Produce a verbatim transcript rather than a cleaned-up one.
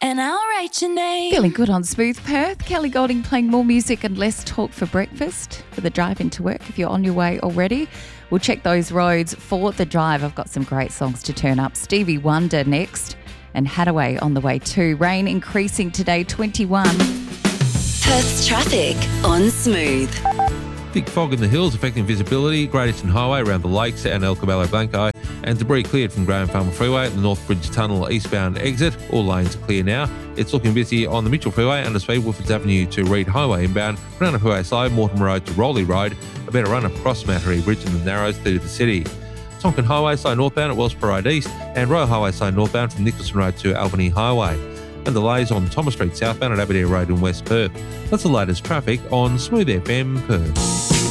and I'll write your name. Feeling good on Smooth Perth. Kelly Golding playing more music and less talk for breakfast for the drive into work. If you're on your way already, we'll check those roads for the drive. I've got some great songs to turn up. Stevie Wonder next and Hadaway on the way too. Rain increasing today, twenty-one. Perth's traffic on Smooth. Thick fog in the hills affecting visibility, Great Eastern Highway around the lakes and El Caballo Blanco, and debris cleared from Graham Farmer Freeway at the North Bridge Tunnel eastbound exit. All lanes are clear now. It's looking busy on the Mitchell Freeway under speed Wolfords Avenue to Reed Highway inbound, Crown Freeway side, Mortimer Road to Rowley Road, a better run across Mattery Bridge in the Narrows through the city. Tonkin Highway side northbound at Wells Parade East and Royal Highway side northbound from Nicholson Road to Albany Highway. And delays on Thomas Street southbound at Aberdeen Road in West Perth. That's the latest traffic on Smooth F M Perth.